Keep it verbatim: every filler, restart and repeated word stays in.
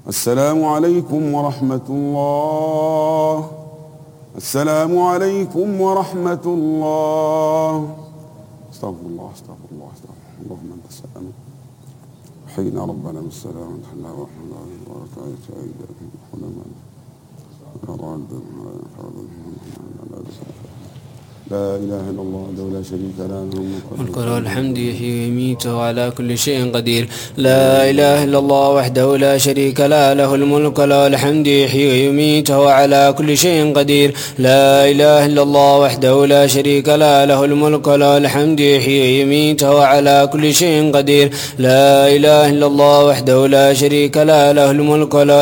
السلام عليكم ورحمة الله. السلام عليكم ورحمة الله. استغفر الله استغفر الله استغفر الله. اللهم أنت السلام حينا ربنا بالسلام ونحن ورحمة الله وبركاته لا إله إلا الله وحده لا شريك له الملك وله الحمد يحيي ويميت وعلى كل شيء قدير. لا إله إلا الله وحده لا شريك له له الملك وله الحمد يحيي ويميت وعلى كل شيء قدير. لا إله إلا الله وحده لا شريك له له الملك وله الحمد يحيي ويميت وعلى كل شيء قدير. لا إله إلا الله وحده لا شريك له له الملك وله